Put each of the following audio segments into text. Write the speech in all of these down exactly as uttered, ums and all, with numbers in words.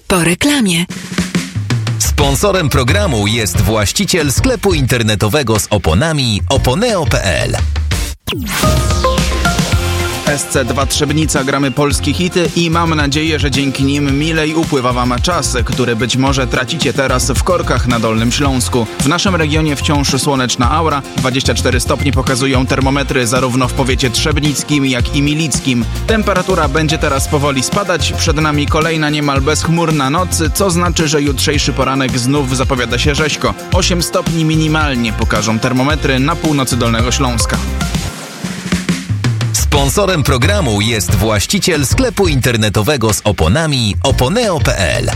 Po reklamie. Sponsorem programu jest właściciel sklepu internetowego z oponami oponeo kropka pe el. S C dwa Trzebnica, gramy polskie hity i mam nadzieję, że dzięki nim milej upływa wam czas, który być może tracicie teraz w korkach na Dolnym Śląsku. W naszym regionie wciąż słoneczna aura, dwadzieścia cztery stopnie pokazują termometry zarówno w powiecie trzebnickim, jak i milickim. Temperatura będzie teraz powoli spadać, przed nami kolejna niemal bezchmurna noc, co znaczy, że jutrzejszy poranek znów zapowiada się rzeźko. osiem stopni minimalnie pokażą termometry na północy Dolnego Śląska. Sponsorem programu jest właściciel sklepu internetowego z oponami oponeo kropka pe el.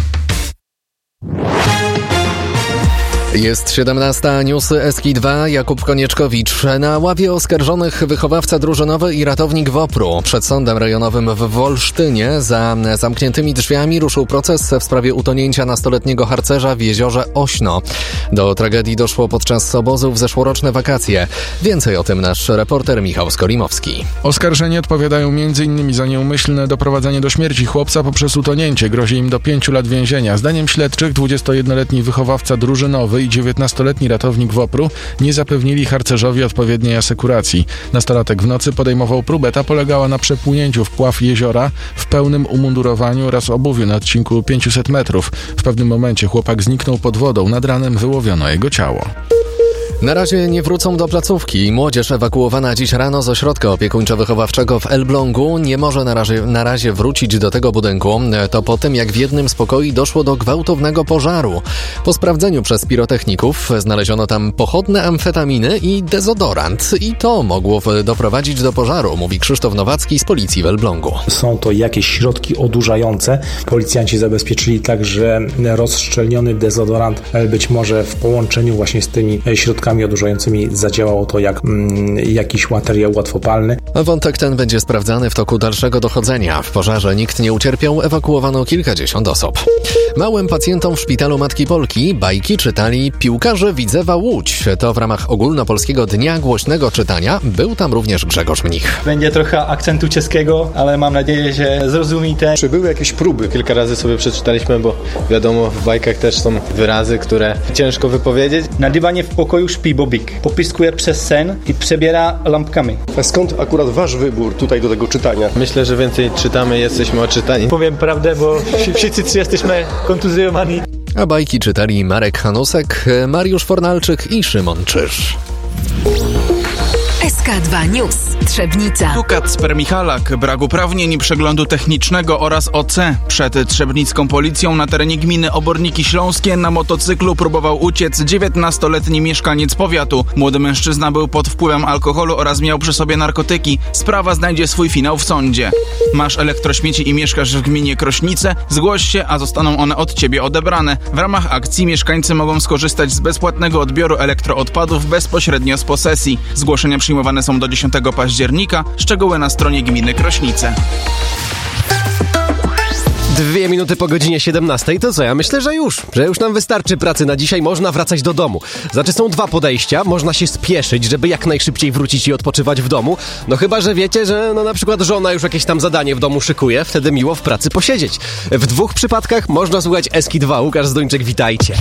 Jest siedemnasta, newsy S K dwa, Jakub Konieczkowicz. Na ławie oskarżonych wychowawca drużynowy i ratownik WOPR-u. Przed sądem rejonowym w Wolsztynie za zamkniętymi drzwiami ruszył proces w sprawie utonięcia nastoletniego harcerza w jeziorze Ośno. Do tragedii doszło podczas obozu w zeszłoroczne wakacje. Więcej o tym nasz reporter Michał Skolimowski. Oskarżeni odpowiadają m.in. za nieumyślne doprowadzenie do śmierci chłopca poprzez utonięcie. Grozi im do pięciu lat więzienia. Zdaniem śledczych dwudziestojednoletni wychowawca drużynowy i dziewiętnastoletni ratownik WOPR-u nie zapewnili harcerzowi odpowiedniej asekuracji. Nastolatek w nocy podejmował próbę, ta polegała na przepłynięciu wpław jeziora w pełnym umundurowaniu oraz obuwiu na odcinku pięćset metrów. W pewnym momencie chłopak zniknął pod wodą, nad ranem wyłowiono jego ciało. Na razie nie wrócą do placówki. Młodzież ewakuowana dziś rano z ośrodka opiekuńczo-wychowawczego w Elblągu nie może na razie, na razie wrócić do tego budynku. To po tym, jak w jednym z pokoi doszło do gwałtownego pożaru. Po sprawdzeniu przez pirotechników znaleziono tam pochodne amfetaminy i dezodorant. I to mogło doprowadzić do pożaru, mówi Krzysztof Nowacki z policji w Elblągu. Są to jakieś środki odurzające. Policjanci zabezpieczyli także rozszczelniony dezodorant, być może w połączeniu właśnie z tymi środkami odurzającymi zadziałało to jak mm, jakiś materiał łatwopalny. Wątek ten będzie sprawdzany w toku dalszego dochodzenia. W pożarze nikt nie ucierpiał, ewakuowano kilkadziesiąt osób. Małym pacjentom w szpitalu Matki Polki bajki czytali piłkarze Widzewa Łódź. To w ramach ogólnopolskiego Dnia Głośnego Czytania. Był tam również Grzegorz Mnich. Będzie trochę akcentu czeskiego, ale mam nadzieję, że zrozumiecie. Czy były jakieś próby? Kilka razy sobie przeczytaliśmy, bo wiadomo, w bajkach też są wyrazy, które ciężko wypowiedzieć. Na dywanie w pokoju śpi Bobik. Popiskuje przez sen i przebiera lampkami. A skąd akurat wasz wybór tutaj do tego czytania? Myślę, że więcej czytamy, jesteśmy oczytani. Powiem prawdę, bo wszyscy trzy jesteśmy kontuzjowani. A bajki czytali Marek Hanusek, Mariusz Fornalczyk i Szymon Czyż. S K dwa News. Trzebnica. Tu Kacper Michalak. Brak uprawnień przeglądu technicznego oraz O C. Przed trzebnicką policją na terenie gminy Oborniki Śląskie na motocyklu próbował uciec dziewiętnastoletni mieszkaniec powiatu. Młody mężczyzna był pod wpływem alkoholu oraz miał przy sobie narkotyki. Sprawa znajdzie swój finał w sądzie. Masz elektrośmieci i mieszkasz w gminie Krośnice? Zgłoś się, a zostaną one od ciebie odebrane. W ramach akcji mieszkańcy mogą skorzystać z bezpłatnego odbioru elektroodpadów bezpośrednio z posesji. Zgłoszenia przyjmowane są do dziesiątego października. Szczegóły na stronie gminy Krośnice. Dwie minuty po godzinie siedemnastej, to co? Ja myślę, że już, że już nam wystarczy pracy na dzisiaj, można wracać do domu. Znaczy są dwa podejścia, można się spieszyć, żeby jak najszybciej wrócić i odpoczywać w domu. No chyba, że wiecie, że no na przykład żona już jakieś tam zadanie w domu szykuje, wtedy miło w pracy posiedzieć. W dwóch przypadkach można słuchać S K dwa. Łukasz Zdończyk, witajcie.